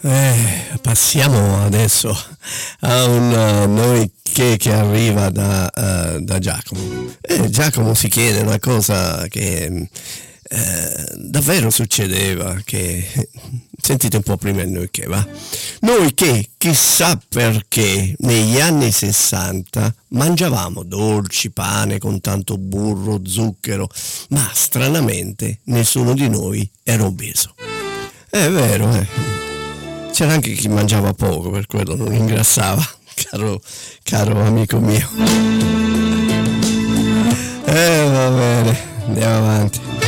Passiamo adesso a un noi che arriva da Giacomo. Giacomo si chiede una cosa che davvero succedeva, che sentite un po' prima il noi che va. Noi che chissà perché negli anni 60 mangiavamo dolci, pane con tanto burro, zucchero, ma stranamente nessuno di noi era obeso. È vero, C'era anche chi mangiava poco, per quello non ingrassava, caro amico mio. Va bene, andiamo avanti.